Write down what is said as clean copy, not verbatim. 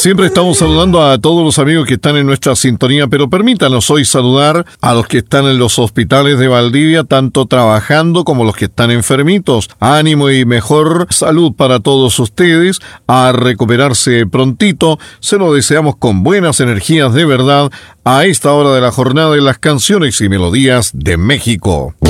Siempre estamos saludando a todos los amigos que están en nuestra sintonía, pero permítanos hoy saludar a los que están en los hospitales de Valdivia, tanto trabajando como los que están enfermitos. Ánimo y mejor salud para todos ustedes, a recuperarse prontito. Se lo deseamos con buenas energías de verdad a esta hora de la jornada de las canciones y melodías de México.